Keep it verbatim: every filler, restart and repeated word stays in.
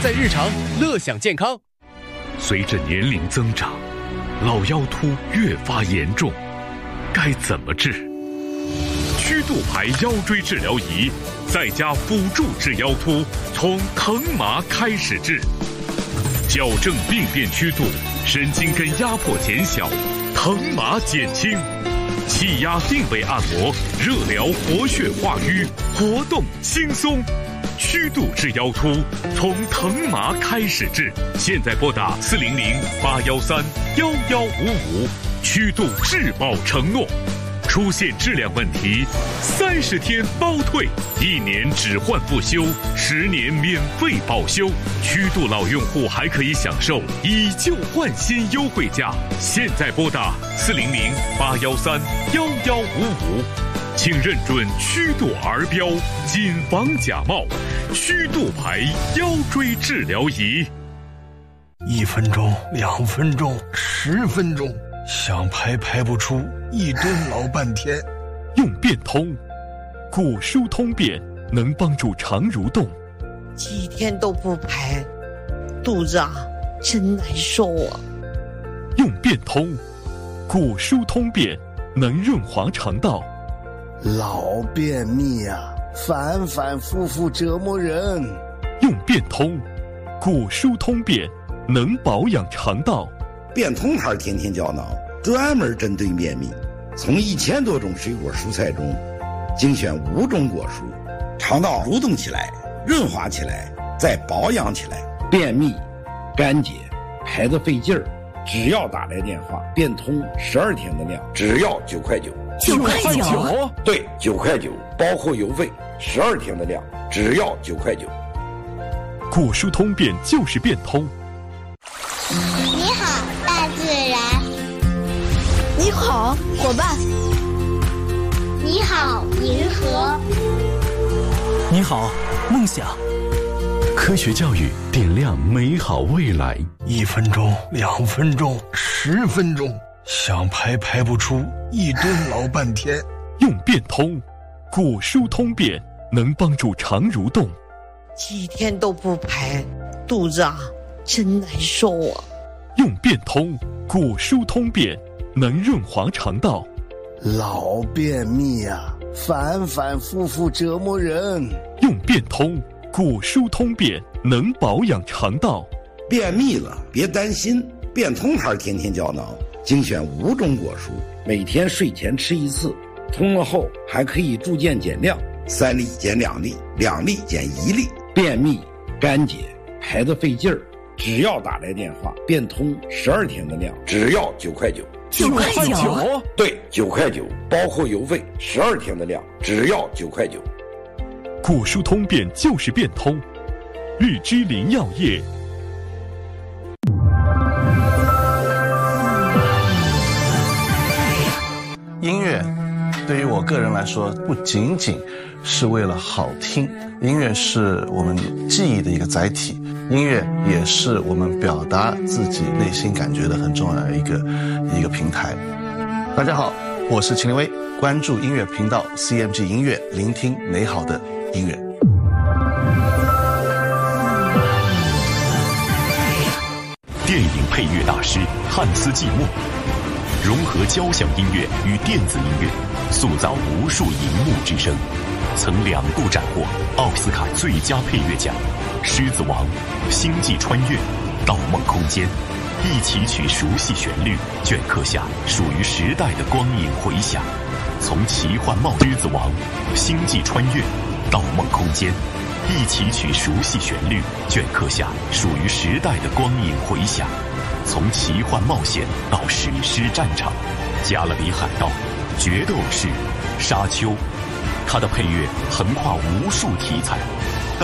在日常，乐享健康。 随着年龄增长，老腰突越发严重，该怎么治？曲度牌腰椎治疗仪在家辅助治腰突，从疼麻开始治，矫正病变曲度，神经根压迫减小，疼麻减轻，气压定位按摩，热疗活血化瘀，活动轻松。曲度治腰突，从疼麻开始治。现在拨打四零零八幺三幺幺五五，曲度质保承诺。出现质量问题，三十天包退，一年只换不修，十年免费保修。曲度老用户还可以享受以旧换新优惠价。现在拨打四零零八幺三幺幺五五，请认准曲度儿标，谨防假冒。曲度牌腰椎治疗仪， 一分钟、两分钟、十分钟。想排排不出，一蹲老半天。 用变通，骨疏通便能帮助肠蠕动。 几天都不排，肚子啊真难受啊。 用变通，骨疏通便能润滑肠道。 老便秘啊，反反复复折磨人。 用变通，骨疏通便能保养肠道。 变通牌天天胶囊专门针对便秘，从一千多种水果蔬菜中精选五种果蔬，肠道蠕动起来，润滑起来，再保养起来。便秘、干结、排得费劲儿，只要打来电话，变通十二天的量，只要九块九。 九块九？ 对，九块九，包括邮费，十二天的量，只要九块九。 骨疏通便就是变通。 你好，大自然。 你好，伙伴。 你好，银河。 你好，梦想。 科学教育点亮美好未来。 一分钟、两分钟、十分钟，想排排不出，一蹲老半天。 用变通，骨疏通便能帮助肠蠕动。 几天都不排，肚子啊真难受啊。 用变通，骨疏通便能润滑肠道。 老便秘啊，反反复复折磨人。 用变通，骨疏通便能保养肠道。 便秘了别担心，变通牌天天胶囊精选五种果蔬，每天睡前吃一次，通了后还可以逐渐减量，三粒减两粒，两粒减一粒。便秘、干结、排得费劲儿，只要打来电话，变通十二天的量，只要九块九。 九块九？ 对，九块九，包括邮费，十二天的量，只要九块九。 骨疏通便就是变通。日之林药业。 音乐对于我个人来说，不仅仅是为了好听，音乐是我们记忆的一个载体，音乐也是我们表达自己内心感觉的很重要的一个一个平台。大家好，我是秦林威，关注音乐频道 C M G 音乐，聆听美好的音乐。 电影配乐大师汉斯季默融合交响音乐与电子音乐，塑造无数荧幕之声，曾两度斩获奥斯卡最佳配乐奖。《狮子王》《星际穿越》《盗梦空间》，一起曲熟悉旋律，镌刻下属于时代的光影回响。从奇幻冒《狮子王》《星际穿越》《盗梦空间》，一起曲熟悉旋律，镌刻下属于时代的光影回响。从奇幻冒险到史诗战场，加勒比海盗、决斗士、沙丘，他的配乐横跨无数题材，